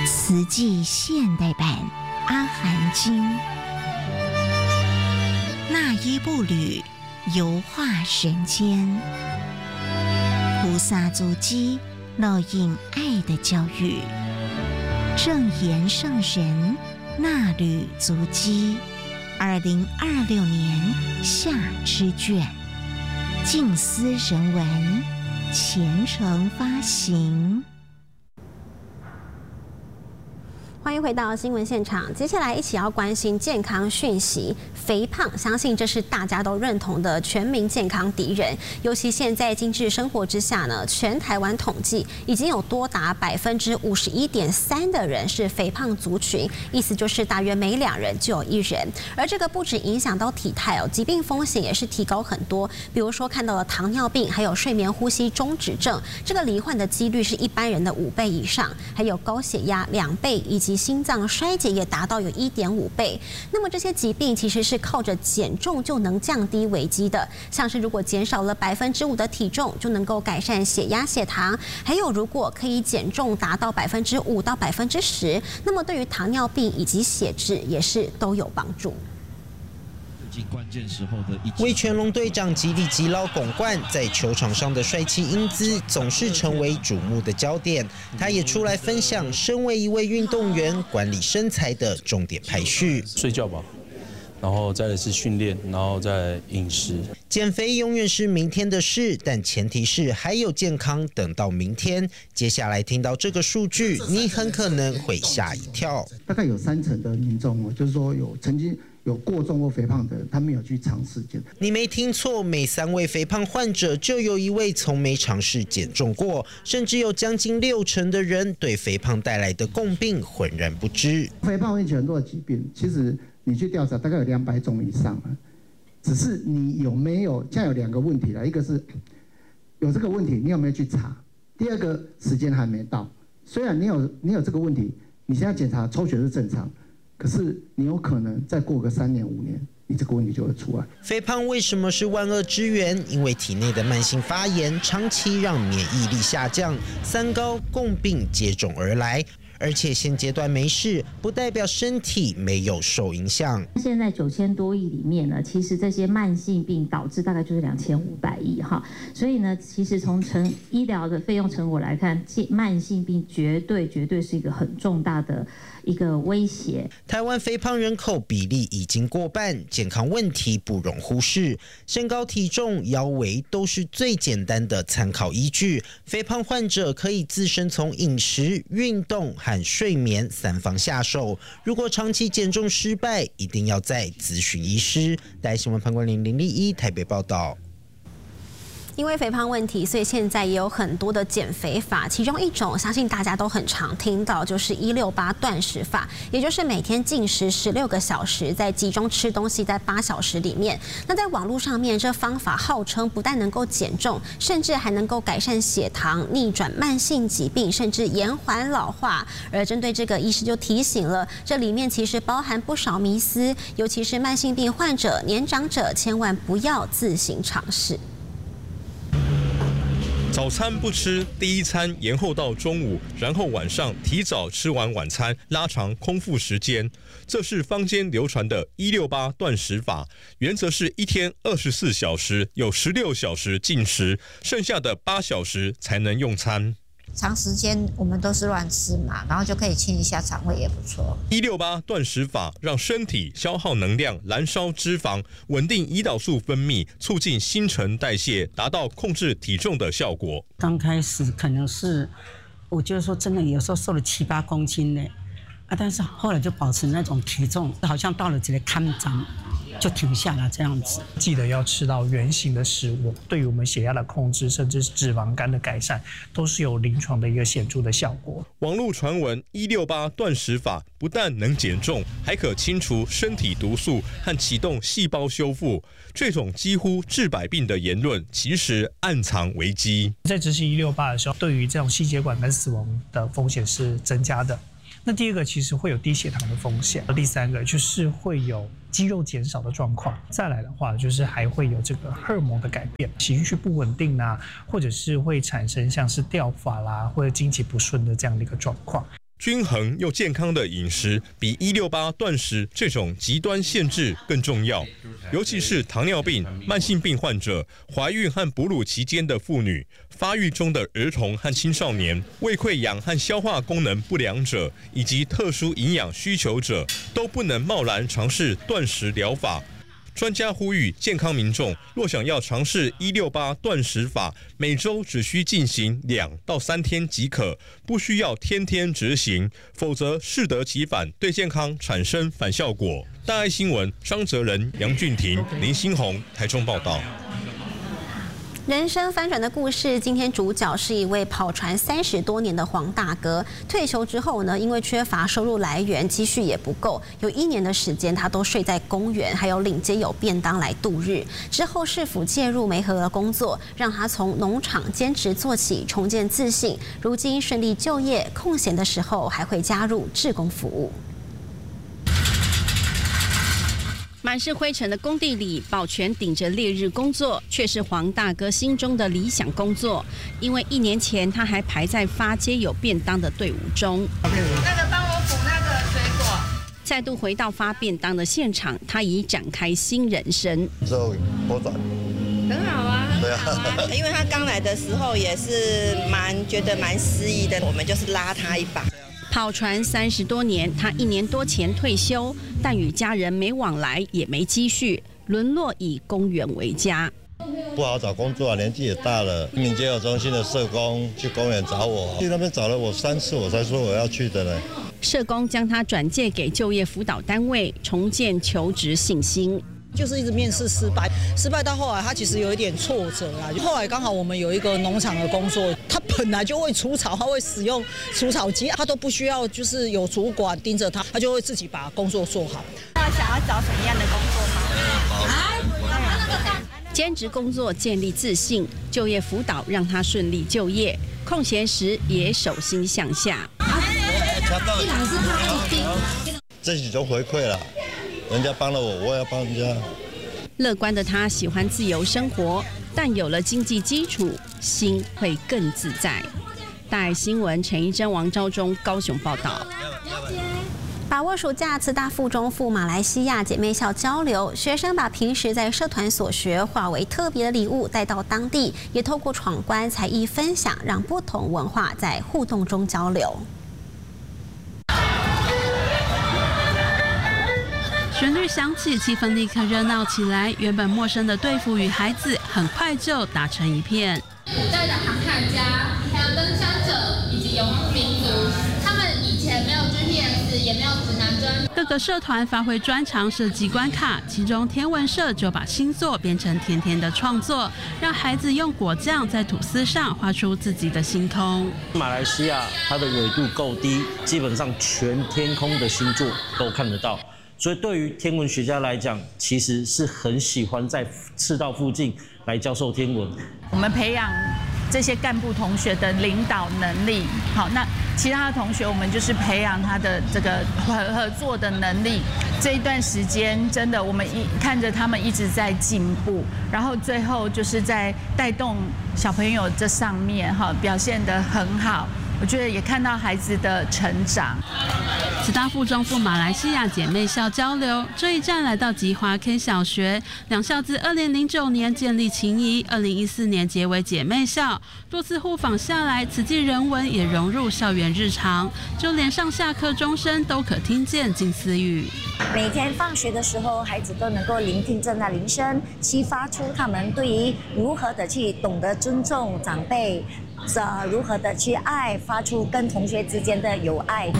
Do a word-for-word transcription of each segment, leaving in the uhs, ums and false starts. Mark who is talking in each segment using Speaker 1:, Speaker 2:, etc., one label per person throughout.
Speaker 1: 慈济现代版《阿含经》，那一步履游化人间，菩萨足迹烙印爱的教育，正言上人那履足迹，二零二六年夏之卷，静思人文，虔诚发行。
Speaker 2: 欢迎回到新闻现场，接下来一起要关心健康讯息。肥胖，相信这是大家都认同的全民健康敌人。尤其现在精致生活之下呢，全台湾统计已经有多达百分之五十一点三的人是肥胖族群，意思就是大约每两人就有一人。而这个不止影响到体态哦，疾病风险也是提高很多。比如说看到了糖尿病，还有睡眠呼吸中止症，这个罹患的几率是一般人的五倍以上，还有高血压两倍，以及心脏衰竭也达到有 一点五倍。那么这些疾病其实是靠着减重就能降低危机的，像是如果减少了百分之五的体重，就能够改善血压、血糖；还有如果可以减重达到百分之五到百分之十，那么对于糖尿病以及血脂也是都有帮助。
Speaker 3: 关键时候的
Speaker 4: 为全龙队长极力击捞拱冠，在球场上的帅气英姿总是成为瞩目的焦点。他也出来分享，身为一位运动员管理身材的重点排序：
Speaker 5: 睡觉吧，然后再来是训练，然后再来饮食。
Speaker 4: 减肥永远是明天的事，但前提是还有健康等到明天。接下来听到这个数据，你很可能会吓一跳。
Speaker 6: 大概有三成的民众哦，就是说有曾经有过重或肥胖的人，他没有去尝试减。
Speaker 4: 你没听错，每三位肥胖患者就有一位从没尝试减重过，甚至有将近六成的人对肥胖带来的共病浑然不知。
Speaker 6: 肥胖会引起很多的疾病，其实你去调查，大概有两百种以上了。只是你有没有？现在有两个问题了，一个是有这个问题，你有没有去查？第二个，时间还没到。虽然你有你有这个问题，你现在检查抽血是正常。可是你有可能再过个三年五年，你这个问题就会出来。
Speaker 4: 肥胖为什么是万恶之源？因为体内的慢性发炎长期让免疫力下降，三高共病接踵而来。而且现阶段没事，不代表身体没有受影响。
Speaker 7: 现在九千多亿里面呢，其实这些慢性病导致大概就是两千五百亿哈。所以呢，其实从成医疗的费用成果来看，慢性病绝对绝对是一个很重大的一个威胁。
Speaker 4: 台湾肥胖人口比例已经过半，健康问题不容忽视。身高、体重、腰围都是最简单的参考依据。肥胖患者可以自身从饮食、运动和睡眠三方下手。如果长期减重失败，一定要再咨询医师。台新闻潘冠霖、林立一台北报道。
Speaker 2: 因为肥胖问题，所以现在也有很多的减肥法，其中一种相信大家都很常听到，就是一六八断食法，也就是每天进食十六个小时，再集中吃东西在八小时里面。那在网络上面，这方法号称不但能够减重，甚至还能够改善血糖、逆转慢性疾病，甚至延缓老化。而针对这个，医师就提醒了，这里面其实包含不少迷思，尤其是慢性病患者、年长者，千万不要自行尝试。
Speaker 8: 早餐不吃，第一餐延后到中午，然后晚上提早吃完晚餐，拉长空腹时间。这是坊间流传的一六八断食法，原则是一天二十四小时，有十六小时进食，剩下的八小时才能用餐。
Speaker 9: 长时间我们都是乱吃嘛，然后就可以清一下肠胃也不错。
Speaker 8: 一六八断食法让身体消耗能量，燃烧脂肪，稳定胰岛素分泌，促进新陈代谢，达到控制体重的效果。
Speaker 10: 刚开始可能是，我觉得说真的，有时候瘦了七八公斤呢，啊，但是后来就保持那种体重，好像到了这个坎张就停下了这样子。
Speaker 11: 记得要吃到原型的食物，对于我们血压的控制，甚至是脂肪肝的改善，都是有临床的一个显著的效果。
Speaker 8: 网络传闻一六八断食法不但能减重，还可清除身体毒素和启动细胞修复。这种几乎治百病的言论，其实暗藏危机。
Speaker 11: 在执行一六八的时候，对于这种心血管跟死亡的风险是增加的。那第二个其实会有低血糖的风险，第三个就是会有肌肉减少的状况，再来的话就是还会有这个荷尔蒙的改变，情绪不稳定啊，或者是会产生像是掉发啦或者经期不顺的这样的一个状况。
Speaker 8: 均衡又健康的饮食比一六八断食这种极端限制更重要，尤其是糖尿病、慢性病患者、怀孕和哺乳期间的妇女、发育中的儿童和青少年、胃溃疡和消化功能不良者以及特殊营养需求者，都不能贸然尝试断食疗法。专家呼吁健康民众，若想要尝试一六八断食法，每周只需进行两到三天即可，不需要天天执行，否则适得其反，对健康产生反效果。大爱新闻张哲仁、杨俊廷、林新宏台中报道。
Speaker 2: 人生翻转的故事，今天主角是一位跑船三十多年的黄大哥。退休之后呢，因为缺乏收入来源，积蓄也不够，有一年的时间他都睡在公园，还有领街友便当来度日。之后市府介入媒合的工作，让他从农场兼职做起，重建自信。如今顺利就业，空闲的时候还会加入志工服务。
Speaker 12: 满是灰尘的工地里，保全顶着烈日工作，却是黄大哥心中的理想工作。因为一年前他还排在发街友便当的队伍中。
Speaker 13: 那个帮我补那个水果。
Speaker 12: 再度回到发便当的现场，他已展开新人生。
Speaker 14: so,
Speaker 13: 很好啊，
Speaker 14: 对啊，
Speaker 13: 因为他刚来的时候也是蛮觉得蛮失意的，我们就是拉他一把。
Speaker 12: 跑船三十多年，他一年多前退休，但与家人没往来，也没积蓄，沦落以公园为家。
Speaker 14: 不好找工作啊，年纪也大了。民街友中心的社工去公园找我，去那边找了我三次，我才说我要去的呢。
Speaker 12: 社工将他转介给就业辅导单位，重建求职信心。
Speaker 15: 就是一直面试失败，失败到后来他其实有一点挫折啦。后来刚好我们有一个农场的工作，他本来就会除草，他会使用除草机，他都不需要就是有主管盯着他，他就会自己把工作做好。
Speaker 13: 那想要找什么样的工作吗？
Speaker 12: 兼职工作建立自信，就业辅导让他顺利就业，空闲时也手心向下。
Speaker 14: 这几种回馈了。人家帮了我，我也要帮人家。
Speaker 12: 乐观的他喜欢自由生活，但有了经济基础，心会更自在。大爱新闻陈一珍、王昭忠高雄报道。
Speaker 2: 把握暑假，慈大附中赴马来西亚姐妹校交流，学生把平时在社团所学化为特别的礼物带到当地，也透过闯关才艺分享，让不同文化在互动中交流。
Speaker 16: 旋律响起，气氛立刻热闹起来。原本陌生的队服与孩子，很快就打成一片。
Speaker 17: 古代的航海家，还有登山者以及游牧民族，他们以前没有 G P S， 也没有指南针。
Speaker 16: 各个社团发挥专长，设计关卡。其中天文社就把星座变成甜甜的创作，让孩子用果酱在吐司上画出自己的星空。
Speaker 18: 马来西亚它的纬度够低，基本上全天空的星座都看得到。所以对于天文学家来讲，其实是很喜欢在赤道附近来教授天文。
Speaker 19: 我们培养这些干部同学的领导能力，好，那其他的同学我们就是培养他的这个合合作的能力。这一段时间真的，我们一看着他们一直在进步，然后最后就是在带动小朋友这上面哈表现得很好。我觉得也看到孩子的成长。
Speaker 16: 慈大附中赴马来西亚姐妹校交流，这一站来到吉华 K 小学，两校自二零零九年建立情谊，二零一四年结为姐妹校，多次互访下来，慈济人文也融入校园日常，就连上下课钟声都可听见近似语。
Speaker 20: 每天放学的时候，孩子都能够聆听着那铃声，激发出他们对于如何的去懂得尊重长辈。呃，如何的去爱，发出跟同学之间的友爱。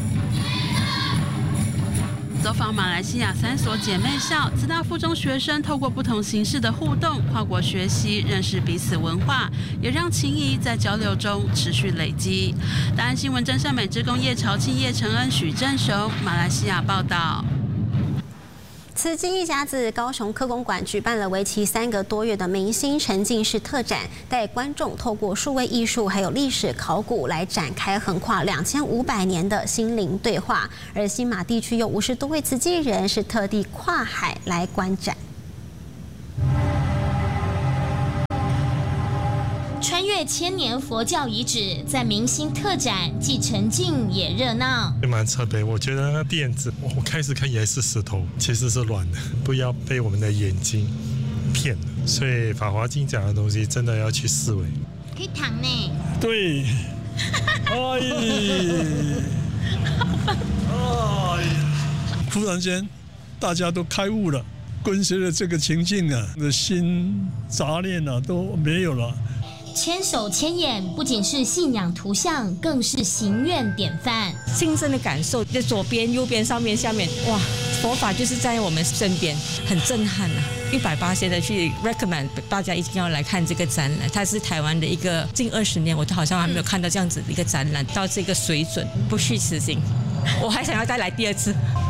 Speaker 16: 走访马来西亚三所姐妹校，慈大附中学生透过不同形式的互动，跨国学习，认识彼此文化，也让情谊在交流中持续累积。大安新闻真善美职工叶朝庆、叶承恩、许正雄，马来西亚报道。
Speaker 2: 慈济一甲子高雄科工馆举办了为期三个多月的明星沉浸式特展，带观众透过数位艺术还有历史考古来展开横跨两千五百年的心灵对话。而新马地区有五十多位慈济人是特地跨海来观展。
Speaker 21: 穿越月千年佛教遗址在明星特展，既沉静也热闹。
Speaker 22: 蛮特别，我觉得那个垫子，我开始看以为是石头，其实是软的，不要被我们的眼睛骗了。所以《法华经》讲的东西，真的要去思维。
Speaker 21: 可以躺呢。
Speaker 22: 对。哎。哎。突然间，大家都开悟了。跟随着这个情境啊，的心杂念啊都没有了。
Speaker 21: 千手千眼不仅是信仰图像，更是行愿典范。
Speaker 23: 亲身的感受，在左边、右边、上面、下面，哇，佛法就是在我们身边，很震撼啊！一百八千的去 recommend 大家一定要来看这个展览，它是台湾的一个近二十年，我都好像还没有看到这样子的一个展览，到这个水准，不虚此行。我还想要再来第二次。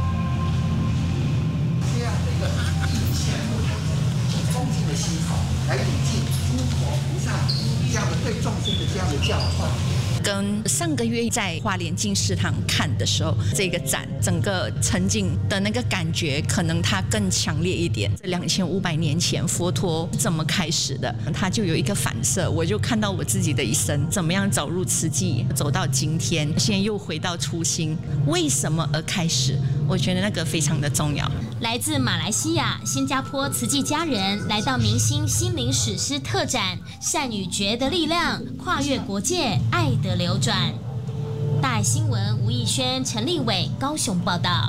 Speaker 24: 来礼敬诸佛菩萨这样的对众生的这样的教化。
Speaker 25: 跟上个月在花莲净食堂看的时候，这个展整个沉浸的那个感觉，可能它更强烈一点。两千五百年前佛陀怎么开始的，它就有一个反射，我就看到我自己的一生怎么样走入慈济，走到今天，现在又回到初心，为什么而开始？我觉得那个非常的重要。
Speaker 21: 来自马来西亚、新加坡慈济家人来到明星心灵史诗特展，善与觉的力量，跨越国界，爱的流转。大爱新闻吴义轩、陈立伟高雄报道。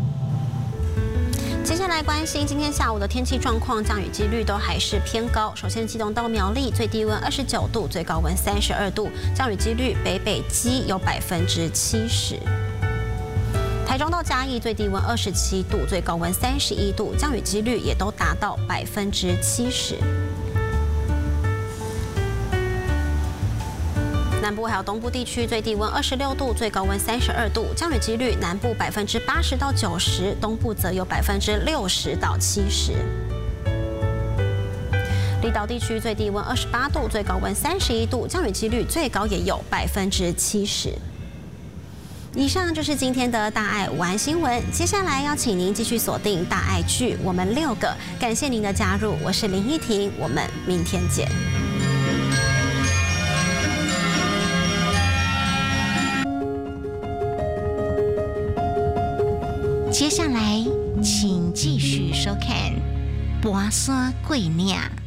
Speaker 2: 接下来关心今天下午的天气状况，降雨几率都还是偏高。首先，基隆到苗栗最低温二十九度，最高温三十二度，降雨几率北北基有百分之七十。台中到嘉义最低温二十七度，最高温三十一度，降雨几率也都达到百分之七十。南部还有东部地区最低温二十六度，最高温三十二度，降雨几率南部百分之八十到九十，东部则有百分之六十到七十。离岛地区最低温二十八度，最高温三十一度，降雨几率最高也有百分之七十。以上就是今天的大爱午安新闻，接下来邀请您继续锁定大爱剧，我们六个，感谢您的加入，我是林依婷，我们明天见。
Speaker 1: 接下来，请继续收看《跋山过岭》。